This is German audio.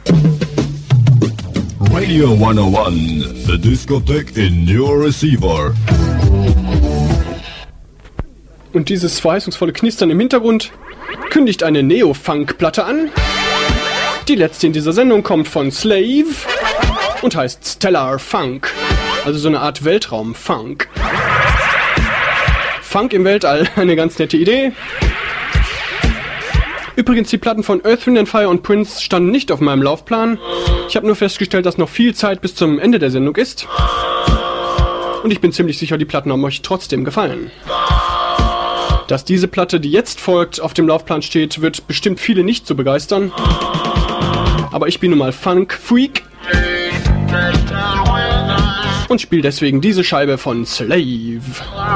Radio 101, the discotheque in your receiver. Und dieses verheißungsvolle Knistern im Hintergrund kündigt eine Neo-Funk-Platte an. Die letzte in dieser Sendung kommt von Slave und heißt Stellar Funk, also so eine Art Weltraum-Funk. Funk im Weltall, eine ganz nette Idee. Übrigens, die Platten von Earth, Wind & Fire und Prince standen nicht auf meinem Laufplan. Ich habe nur festgestellt, dass noch viel Zeit bis zum Ende der Sendung ist. Und ich bin ziemlich sicher, die Platten haben euch trotzdem gefallen. Dass diese Platte, die jetzt folgt, auf dem Laufplan steht, wird bestimmt viele nicht so begeistern. Aber ich bin nun mal Funk-Freak und spiele deswegen diese Scheibe von Slave.